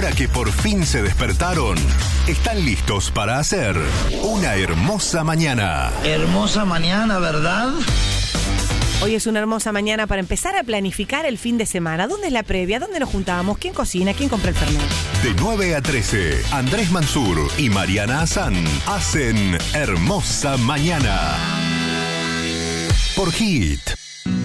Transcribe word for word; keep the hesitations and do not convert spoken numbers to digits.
ahora que por fin se despertaron, están listos para hacer una hermosa mañana. Hermosa mañana, ¿verdad? Hoy es una hermosa mañana para empezar a planificar el fin de semana. ¿Dónde es la previa? ¿Dónde nos juntamos? ¿Quién cocina? ¿Quién compra el fernet? De nueve a trece, Andrés Mansur y Mariana Hassan hacen Hermosa Mañana. Por Hit.